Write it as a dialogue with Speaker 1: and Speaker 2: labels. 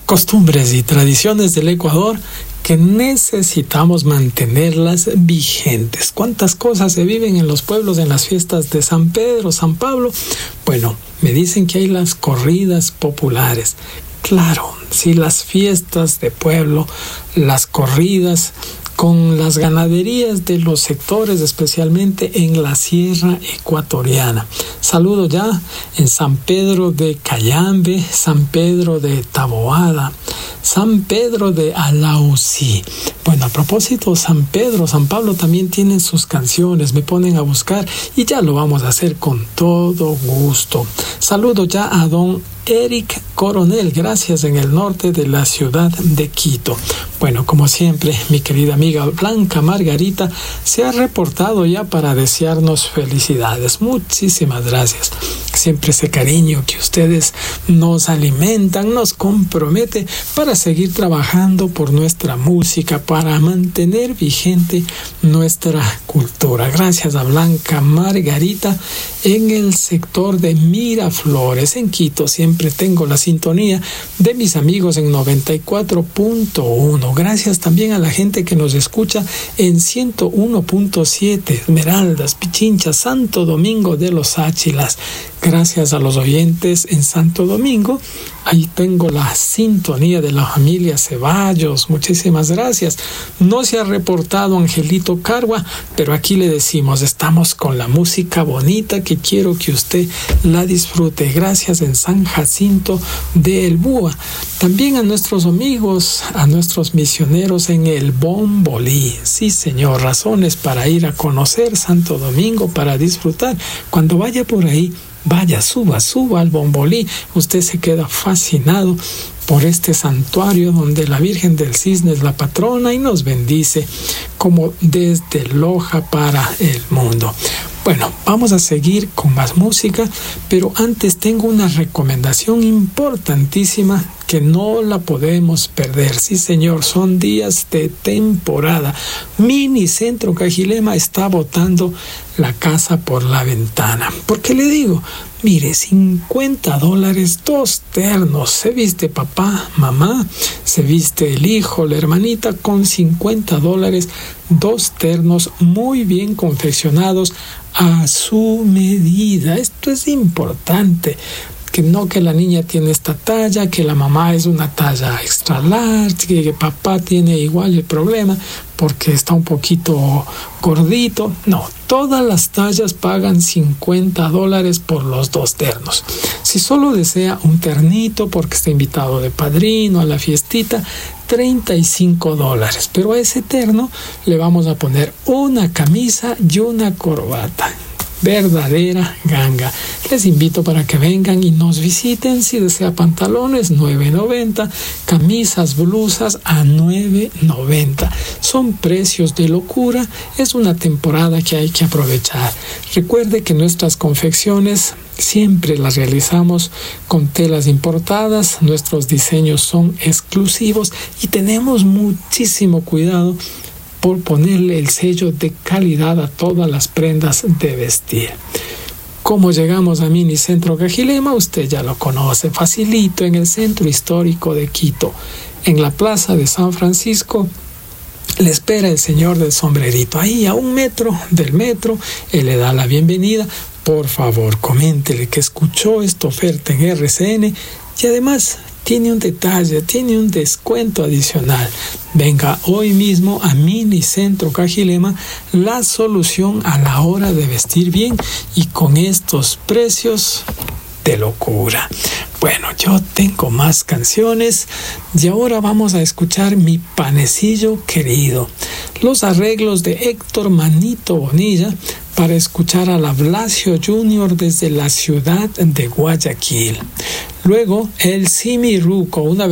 Speaker 1: Costumbres y tradiciones del Ecuador que necesitamos mantenerlas vigentes. ¿Cuántas cosas se viven en los pueblos en las fiestas de San Pedro, San Pablo? Bueno, me dicen que hay las corridas populares. Claro, si las fiestas de pueblo, las corridas con las ganaderías de los sectores, especialmente en la sierra ecuatoriana. Saludo ya en San Pedro de Cayambe, San Pedro de Taboada, San Pedro de Alausí. Bueno, a propósito, San Pedro, San Pablo también tienen sus canciones, me ponen a buscar y ya lo vamos a hacer con todo gusto. Saludo ya a don Eric Coronel, gracias, en el norte de la ciudad de Quito. Bueno, como siempre, mi querida amiga Blanca Margarita se ha reportado ya para desearnos felicidades. Muchísimas gracias. Siempre ese cariño que ustedes nos alimentan, nos compromete para seguir trabajando por nuestra música, para mantener vigente nuestra cultura. Gracias a Blanca Margarita en el sector de Miraflores, en Quito. Siempre tengo la sintonía de mis amigos en 94.1. Gracias también a la gente que nos escucha en 101.7, Esmeraldas, Pichincha, Santo Domingo de los Áchilas. Gracias a los oyentes en Santo Domingo. Ahí tengo la sintonía de la familia Ceballos. Muchísimas gracias. No se ha reportado Angelito Cargua, pero aquí le decimos, estamos con la música bonita que quiero que usted la disfrute. Gracias en San Jacinto de El Búa. También a nuestros amigos, a nuestros misioneros en el Bombolí. Sí, señor, razones para ir a conocer Santo Domingo, para disfrutar. Cuando vaya por ahí, vaya, suba al Bombolí. Usted se queda fascinado por este santuario donde la Virgen del Cisne es la patrona y nos bendice como desde Loja para el mundo. Bueno, vamos a seguir con más música, pero antes tengo una recomendación importantísima que no la podemos perder. Sí, señor, son días de temporada. Minicentro Cajilema está botando la casa por la ventana. ¿Por qué le digo? Mire, $50, 2 ternos. Se viste papá, mamá, se viste el hijo, la hermanita, con $50, 2 ternos muy bien confeccionados a su medida. Esto es importante. Que la niña tiene esta talla, que la mamá es una talla extra large, que papá tiene igual el problema porque está un poquito gordito. No, todas las tallas pagan $50 por los 2 ternos. Si solo desea un ternito porque está invitado de padrino a la fiestita, $35. Pero a ese terno le vamos a poner una camisa y una corbata. Verdadera ganga. Les invito para que vengan y nos visiten. Si desea pantalones, $9.90, camisas, blusas a $9.90. Son precios de locura. Es una temporada que hay que aprovechar. Recuerde que nuestras confecciones siempre las realizamos con telas importadas. Nuestros diseños son exclusivos y tenemos muchísimo cuidado por ponerle el sello de calidad a todas las prendas de vestir. ¿Cómo llegamos a Minicentro Cajilema? Usted ya lo conoce, facilito, en el centro histórico de Quito, en la plaza de San Francisco. Le espera el señor del sombrerito, ahí a 1 metro del metro. Él le da la bienvenida. Por favor, coméntele que escuchó esta oferta en RCN y además tiene un detalle, tiene un descuento adicional. Venga hoy mismo a Minicentro Cajilema, la solución a la hora de vestir bien y con estos precios de locura. Bueno, yo tengo más canciones y ahora vamos a escuchar Mi Panecillo Querido, los arreglos de Héctor Manito Bonilla para escuchar a la Blasio Junior desde la ciudad de Guayaquil. Luego el Simi Ruco, una